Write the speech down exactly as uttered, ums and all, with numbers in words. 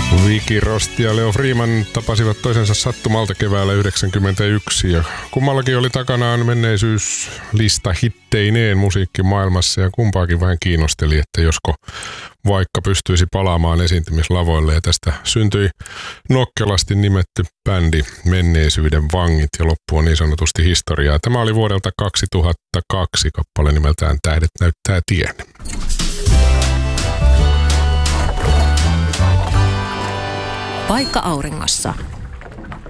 Vicky Rost ja Leo Freeman tapasivat toisensa sattumalta keväällä yhdeksänkymmentäyksi ja kummallakin oli takanaan menneisyyslista hitteineen musiikkimaailmassa ja kumpaakin vähän kiinnosteli, että josko vaikka pystyisi palaamaan esiintymislavoille ja tästä syntyi nokkelasti nimetty bändi Menneisyyden vangit ja loppu on niin sanotusti historiaa. Tämä oli vuodelta kaksituhattakaksi kappale nimeltään Tähdet näyttää tien. Paikka auringossa.